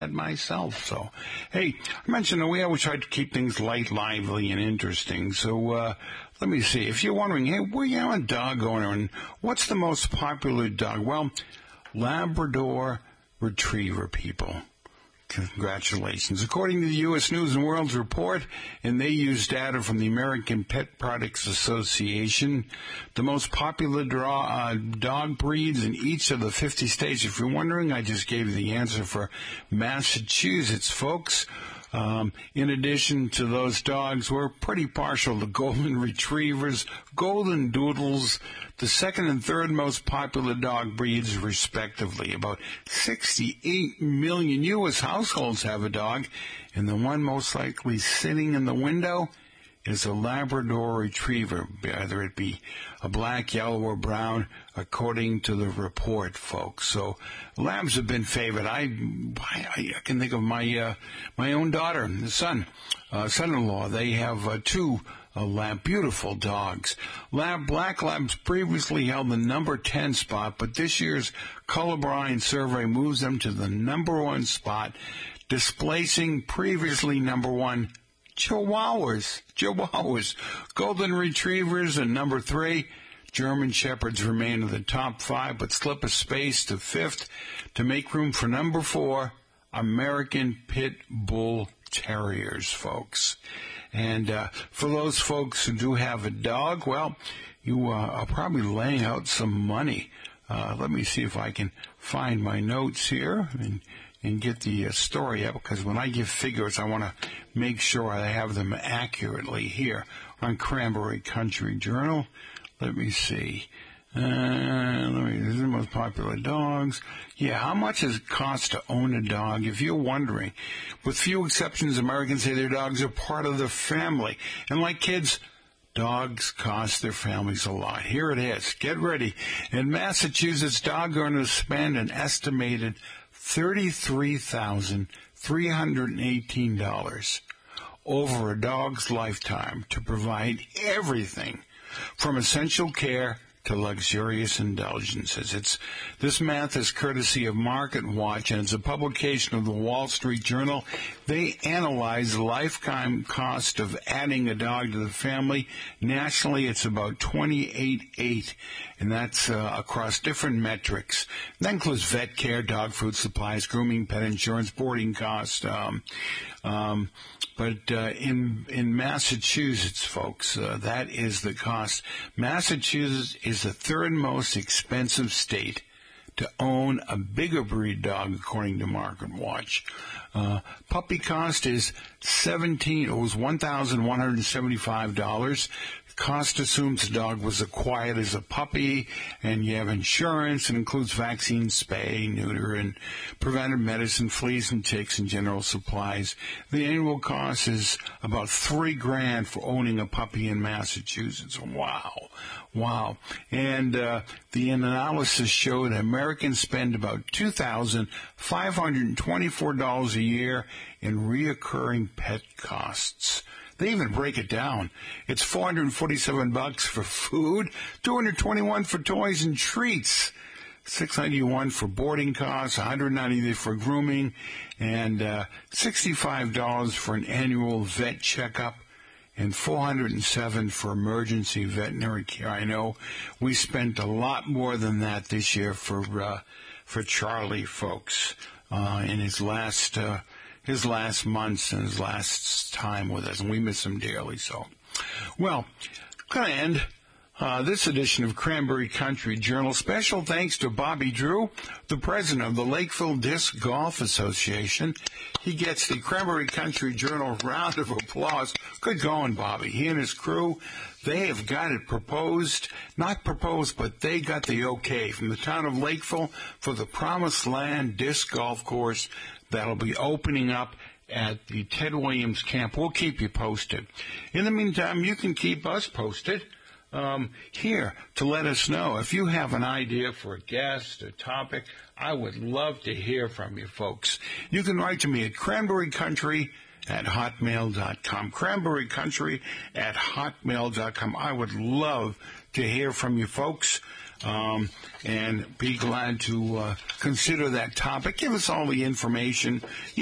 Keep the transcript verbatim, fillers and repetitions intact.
myself. So, hey, I mentioned that we always try to keep things light, lively, and interesting. So, uh, let me see. If you're wondering, hey, where you have a dog owner, and what's the most popular dog? Well, Labrador Retriever, people. Congratulations. According to the U S News and World Report, and they use data from the American Pet Products Association, the most popular draw, uh, dog breeds in each of the fifty states. If you're wondering, I just gave you the answer for Massachusetts, folks. Um, in addition to those dogs, we're pretty partial to golden retrievers, golden doodles, the second and third most popular dog breeds, respectively. About sixty-eight million U S households have a dog, and the one most likely sitting in the window is a Labrador Retriever, whether it be a black, yellow, or brown, according to the report, folks. So labs have been favored. I I, I can think of my uh, my own daughter and son, uh, son-in-law. They have uh, two uh, lab, beautiful dogs. Lab Black Labs previously held the number ten spot, but this year's Colorblind survey moves them to the number one spot, displacing previously number one Chihuahuas, Chihuahuas, Golden Retrievers, and number three, German Shepherds remain in the top five, but slip a space to fifth to make room for number four, American Pit Bull Terriers, folks. And uh, for those folks who do have a dog, well, you uh, are probably laying out some money. Uh, let me see if I can find my notes here and and get the uh, story up, because when I give figures, I want to make sure I have them accurately here on Cranberry Country Journal. Let me see. Uh, let me, these are the most popular dogs. Yeah, how much does it cost to own a dog? If you're wondering, with few exceptions, Americans say their dogs are part of their family. And like kids, dogs cost their families a lot. Here it is. Get ready. In Massachusetts, dog owners spend an estimated thirty-three thousand three hundred eighteen dollars over a dog's lifetime to provide everything from essential care to luxurious indulgences. It's this math is courtesy of MarketWatch, and it's a publication of the Wall Street Journal. They analyze the lifetime cost of adding a dog to the family. Nationally, it's about twenty-eight point eight, and that's uh, across different metrics. That includes vet care, dog food supplies, grooming, pet insurance, boarding costs. Um, um, but uh, in in Massachusetts, folks, uh, that is the cost. Massachusetts is the third most expensive state to own a bigger breed dog, according to MarketWatch. Uh, puppy cost is seventeen. It was one thousand one hundred seventy-five dollars. Cost assumes the dog was acquired as a puppy, and you have insurance. It includes vaccines, spay, neuter, and preventive medicine, fleas and ticks, and general supplies. The annual cost is about three grand for owning a puppy in Massachusetts. Wow. Wow. And uh, the analysis showed Americans spend about two thousand five hundred twenty-four dollars a year in reoccurring pet costs. They even break it down. It's four hundred forty-seven bucks for food, two hundred twenty-one for toys and treats, six hundred ninety-one for boarding costs, one hundred ninety for grooming, and uh, sixty-five dollars for an annual vet checkup, and four hundred seven for emergency veterinary care. I know we spent a lot more than that this year for uh, for Charlie, folks, uh, in his last uh, his last months and his last time with us, and we miss him dearly. So, well, going to end Uh, this edition of Cranberry Country Journal. Special thanks to Bobby Drew, the president of the Lakeville Disc Golf Association. He gets the Cranberry Country Journal round of applause. Good going, Bobby. He and his crew, they have got it proposed, not proposed, but they got the okay from the town of Lakeville for the Promised Land Disc Golf Course that'll be opening up at the Ted Williams camp. We'll keep you posted. In the meantime, you can keep us posted. Um, here to let us know if you have an idea for a guest, a topic. I would love to hear from you, folks. You can write to me at cranberry country at hotmail dot com. cranberry country at hotmail dot com. I would love to hear from you, folks. um, and be glad to uh, consider that topic. Give us all the information.